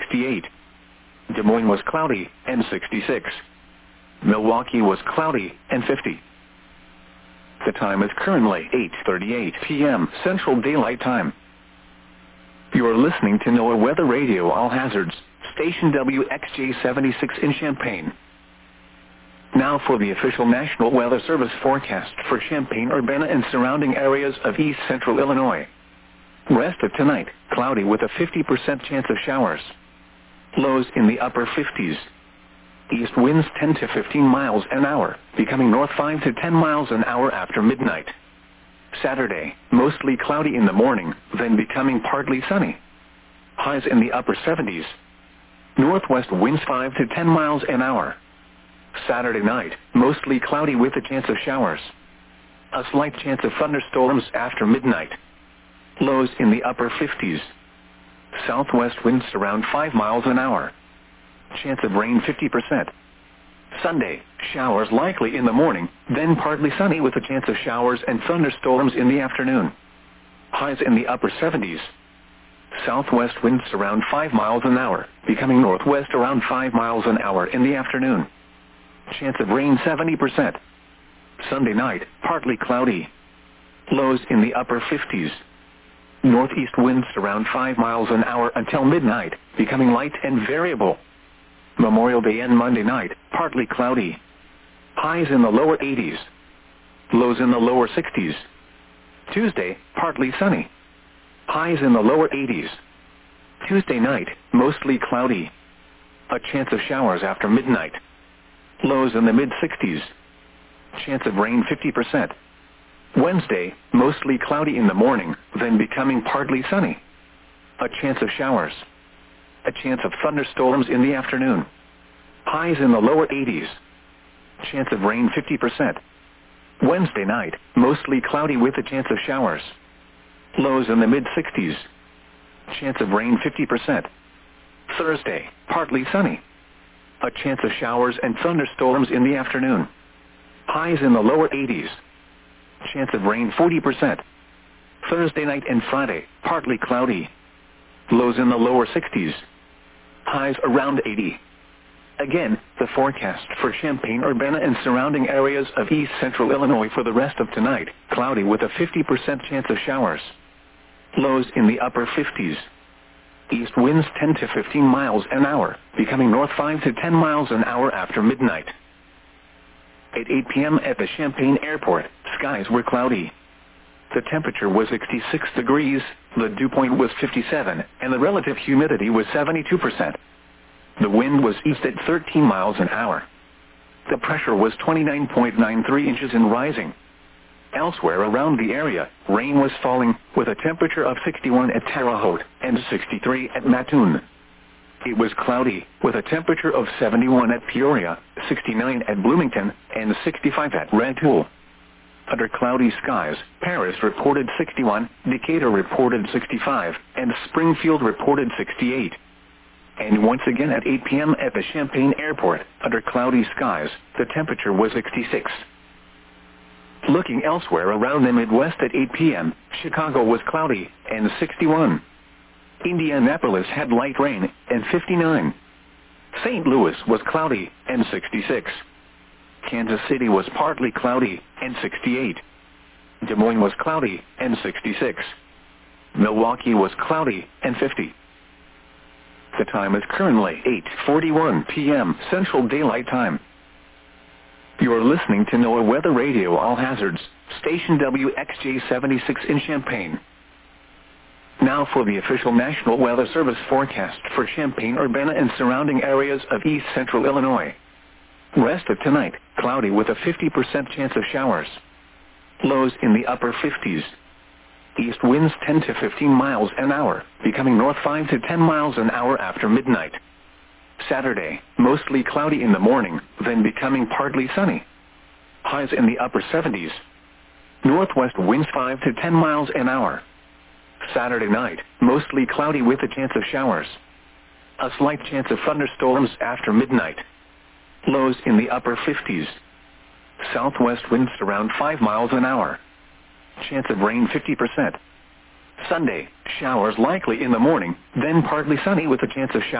68. Des Moines was cloudy and 66. Milwaukee was cloudy and 50. The time is currently 8:38 p.m. Central Daylight Time. You are listening to NOAA Weather Radio All Hazards, station WXJ-76 in Champaign. Now for the official National Weather Service forecast for Champaign-Urbana and surrounding areas of east central Illinois. Rest of tonight, cloudy with a 50% chance of showers. Lows in the upper 50s. East winds 10 to 15 miles an hour, becoming north 5 to 10 miles an hour after midnight. Saturday, mostly cloudy in the morning, then becoming partly sunny. Highs in the upper 70s. Northwest winds 5 to 10 miles an hour. Saturday night, mostly cloudy with a chance of showers. A slight chance of thunderstorms after midnight. Lows in the upper 50s. Southwest winds around 5 miles an hour. Chance of rain 50%. Sunday, showers likely in the morning, then partly sunny with a chance of showers and thunderstorms in the afternoon. Highs in the upper 70s. Southwest winds around 5 miles an hour, becoming northwest around 5 miles an hour in the afternoon. Chance of rain 70%. Sunday night, partly cloudy. Lows in the upper 50s. Northeast winds around 5 miles an hour until midnight, becoming light and variable. Memorial Day and Monday night, partly cloudy. Highs in the lower 80s. Lows in the lower 60s. Tuesday, partly sunny. Highs in the lower 80s. Tuesday night, mostly cloudy. A chance of showers after midnight. Lows in the mid-60s. Chance of rain 50%. Wednesday, mostly cloudy in the morning, then becoming partly sunny. A chance of showers. A chance of thunderstorms in the afternoon. Highs in the lower 80s. Chance of rain 50%. Wednesday night, mostly cloudy with a chance of showers. Lows in the mid-60s. Chance of rain 50%. Thursday, partly sunny. A chance of showers and thunderstorms in the afternoon. Highs in the lower 80s. Chance of rain 40%. Thursday night and Friday, partly cloudy. Lows in the lower 60s. Highs around 80. Again, the forecast for Champaign-Urbana and surrounding areas of east central Illinois for the rest of tonight, cloudy with a 50% chance of showers. Lows in the upper 50s. East winds 10 to 15 miles an hour, becoming north 5 to 10 miles an hour after midnight. At 8 p.m. at the Champaign Airport, skies were cloudy. The temperature was 66 degrees, the dew point was 57, and the relative humidity was 72%. The wind was east at 13 miles an hour. The pressure was 29.93 inches and rising. Elsewhere around the area, rain was falling, with a temperature of 61 at Terre Haute and 63 at Mattoon. It was cloudy, with a temperature of 71 at Peoria, 69 at Bloomington, and 65 at Rantoul. Under cloudy skies, Paris reported 61, Decatur reported 65, and Springfield reported 68. And once again at 8 p.m. at the Champaign Airport, under cloudy skies, the temperature was 66. Looking elsewhere around the Midwest at 8 p.m., Chicago was cloudy and 61. Indianapolis had light rain and 59. St. Louis was cloudy and 66. Kansas City was partly cloudy and 68. Des Moines was cloudy and 66. Milwaukee was cloudy and 50. The time is currently 8:41 p.m. Central Daylight Time. You are listening to NOAA Weather Radio All Hazards, station WXJ-76 in Champaign. Now for the official National Weather Service forecast for Champaign-Urbana and surrounding areas of east central Illinois. Rest of tonight, cloudy with a 50% chance of showers. Lows in the upper 50s. East winds 10 to 15 miles an hour, becoming north 5 to 10 miles an hour after midnight. Saturday, mostly cloudy in the morning, then becoming partly sunny. Highs in the upper 70s. Northwest winds 5 to 10 miles an hour. Saturday night, mostly cloudy with a chance of showers. A slight chance of thunderstorms after midnight. Lows in the upper 50s. Southwest winds around 5 miles an hour. Chance of rain 50%. Sunday, showers likely in the morning, then partly sunny with a chance of showers.